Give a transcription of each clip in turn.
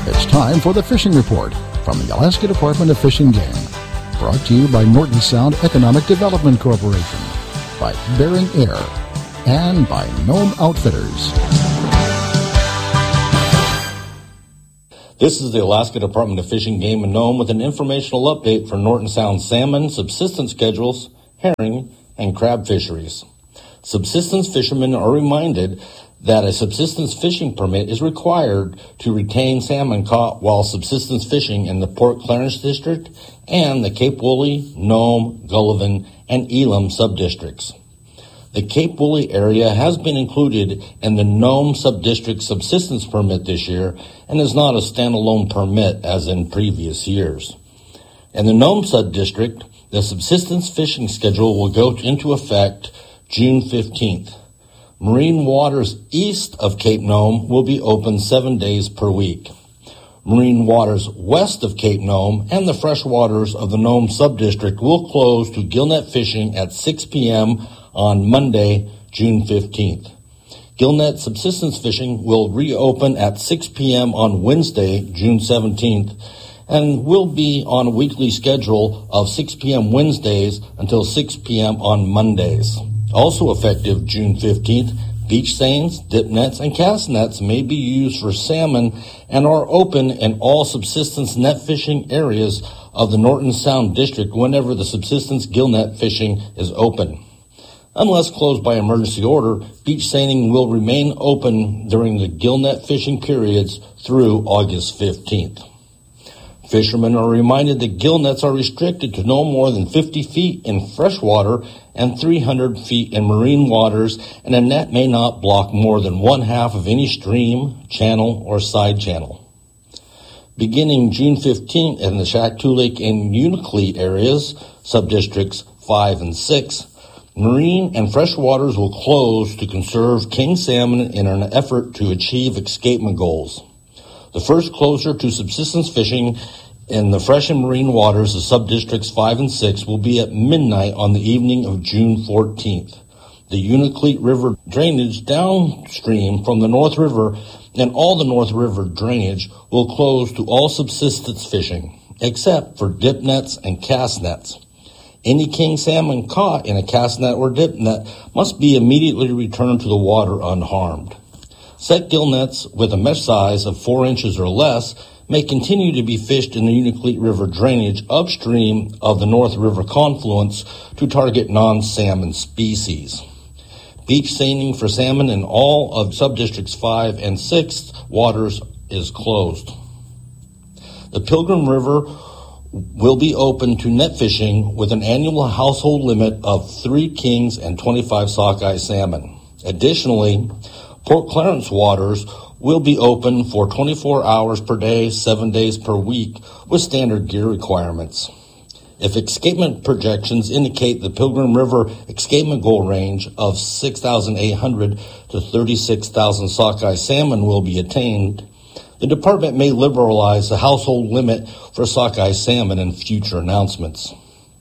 It's time for the Fishing Report from the Alaska Department of Fish and Game. Brought to you by Norton Sound Economic Development Corporation, by Bering Air, and by Nome Outfitters. This is the Alaska Department of Fish and Game in Nome with an informational update for Norton Sound salmon, subsistence schedules, herring, and crab fisheries. Subsistence fishermen are reminded that a subsistence fishing permit is required to retain salmon caught while subsistence fishing in the Port Clarence District and the Cape Woolly, Nome, Gullivan, and Elam subdistricts. The Cape Woolly area has been included in the Nome subdistrict subsistence permit this year and is not a standalone permit as in previous years. In the Nome subdistrict, the subsistence fishing schedule will go into effect June 15th. Marine waters east of Cape Nome will be open 7 days per week. Marine waters west of Cape Nome and the freshwaters of the Nome subdistrict will close to gillnet fishing at 6 p.m. on Monday, June 15th. Gillnet subsistence fishing will reopen at 6 p.m. on Wednesday, June 17th, and will be on a weekly schedule of 6 p.m. Wednesdays until 6 p.m. on Mondays. Also effective June 15th, beach seines, dip nets, and cast nets may be used for salmon and are open in all subsistence net fishing areas of the Norton Sound District whenever the subsistence gillnet fishing is open. Unless closed by emergency order, beach seining will remain open during the gillnet fishing periods through August 15th. Fishermen are reminded that gillnets are restricted to no more than 50 feet in freshwater and 300 feet in marine waters, and a net may not block more than one half of any stream, channel, or side channel. Beginning June 15th in the Shaktoo Lake and Unalakleet areas, subdistricts 5 and 6, marine and fresh waters will close to conserve king salmon in an effort to achieve escapement goals. The first closure to subsistence fishing in the fresh and marine waters of subdistricts 5 and 6 will be at midnight on the evening of June 14th. The Unalakleet River drainage downstream from the North River and all the North River drainage will close to all subsistence fishing, except for dip nets and cast nets. Any king salmon caught in a cast net or dip net must be immediately returned to the water unharmed. Set gill nets with a mesh size of 4 inches or less may continue to be fished in the Unalakleet River drainage upstream of the North River confluence to target non-salmon species. Beach seining for salmon in all of subdistricts 5 and 6 waters is closed. The Pilgrim River will be open to net fishing with an annual household limit of 3 kings and 25 sockeye salmon. Additionally, Port Clarence waters will be open for 24 hours per day, 7 days per week, with standard gear requirements. If escapement projections indicate the Pilgrim River escapement goal range of 6,800 to 36,000 sockeye salmon will be attained, the department may liberalize the household limit for sockeye salmon in future announcements.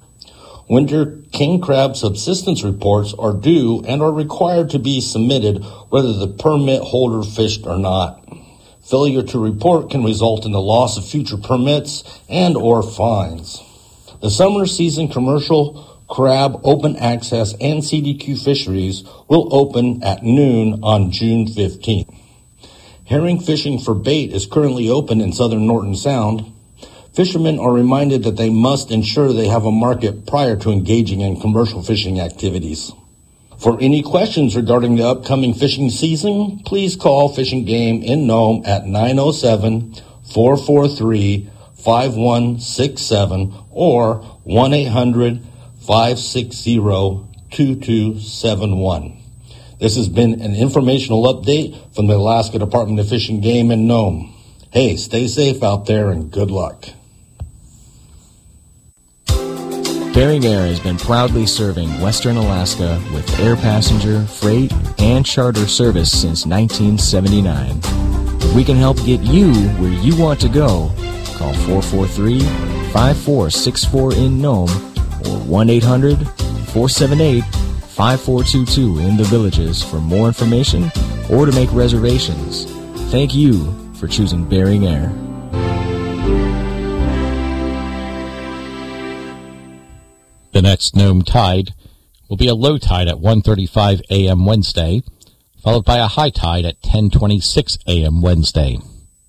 Winter king crab subsistence reports are due and are required to be submitted whether the permit holder fished or not. Failure to report can result in the loss of future permits and or fines. The summer season commercial crab open access and CDQ fisheries will open at noon on June 15th. Herring fishing for bait is currently open in southern Norton Sound. Fishermen are reminded that they must ensure they have a market prior to engaging in commercial fishing activities. For any questions regarding the upcoming fishing season, please call Fish and Game in Nome at 907-443-5167 or 1-800-560-2271. This has been an informational update from the Alaska Department of Fish and Game in Nome. Hey, stay safe out there and good luck. Bering Air has been proudly serving Western Alaska with air passenger, freight, and charter service since 1979. If we can help get you where you want to go, call 443-5464 in Nome or 1-800-478-5422 in the Villages for more information or to make reservations. Thank you for choosing Bering Air. The next Nome tide will be a low tide at 1:35 a.m. Wednesday, followed by a high tide at 10:26 a.m. Wednesday.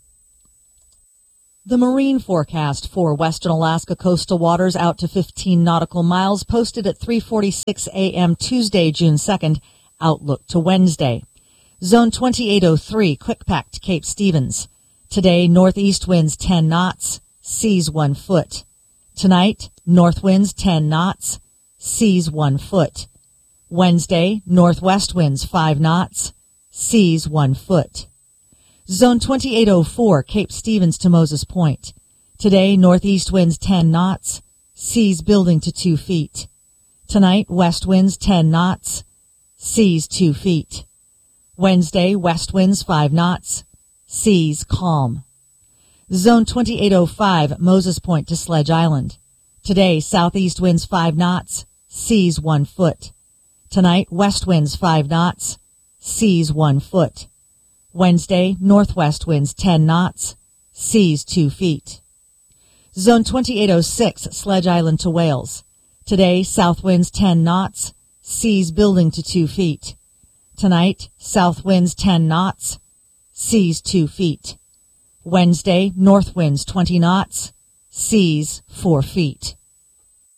The marine forecast for western Alaska coastal waters out to 15 nautical miles posted at 3:46 a.m. Tuesday, June 2nd. Outlook to Wednesday. Zone 2803, Quickpack to Cape Stevens. Today, northeast winds 10 knots, seas 1 foot. Tonight, north winds 10 knots, seas 1 foot. Wednesday, northwest winds 5 knots, seas 1 foot. Zone 2804, Cape Stevens to Moses Point. Today, northeast winds 10 knots, seas building to 2 feet. Tonight, west winds 10 knots, seas 2 feet. Wednesday, west winds 5 knots, seas calm. Zone 2805, Moses Point to Sledge Island. Today, southeast winds 5 knots, seas 1 foot. Tonight, west winds 5 knots, seas 1 foot. Wednesday, northwest winds 10 knots, seas 2 feet. Zone 2806, Sledge Island to Wales. Today, south winds 10 knots, seas building to 2 feet. Tonight, south winds 10 knots, seas 2 feet. Wednesday, north winds 20 knots, seas 4 feet.